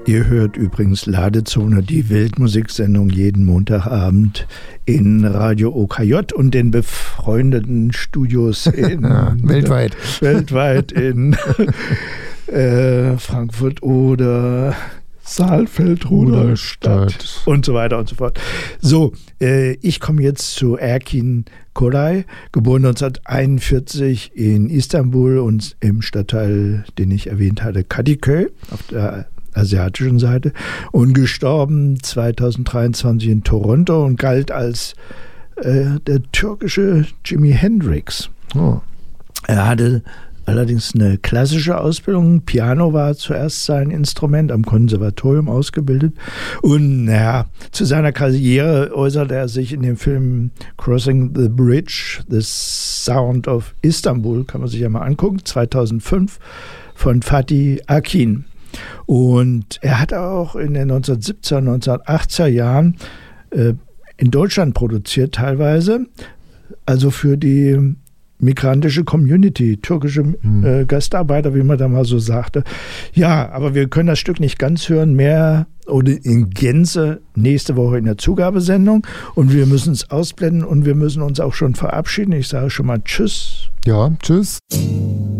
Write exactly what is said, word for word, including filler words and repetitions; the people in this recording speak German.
Ihr hört übrigens Ladezone, die Weltmusiksendung jeden Montagabend in Radio O K J und den befreundeten Studios in ja, weltweit. weltweit in äh, Frankfurt oder Saalfeld, Rudolstadt und so weiter und so fort. So, äh, ich komme jetzt zu Erkin Koray, geboren neunzehnhunderteinundvierzig in Istanbul und im Stadtteil, den ich erwähnt hatte, Kadıköy auf der asiatischen Seite, und gestorben zweitausenddreiundzwanzig in Toronto und galt als äh, der türkische Jimi Hendrix. Oh. Er hatte allerdings eine klassische Ausbildung. Piano war zuerst sein Instrument, am Konservatorium ausgebildet. Und naja, zu seiner Karriere äußerte er sich in dem Film Crossing the Bridge, The Sound of Istanbul, kann man sich ja mal angucken, zweitausendfünf von Fatih Akin. Und er hat auch in den neunzehnhundertsiebziger, neunzehnhundertachtziger Jahren äh, in Deutschland produziert teilweise, also für die migrantische Community, türkische äh, Gastarbeiter, wie man da mal so sagte. Ja, aber wir können das Stück nicht ganz hören, mehr oder in Gänze nächste Woche in der Zugabesendung, und wir müssen es ausblenden und wir müssen uns auch schon verabschieden. Ich sage schon mal Tschüss. Ja, tschüss.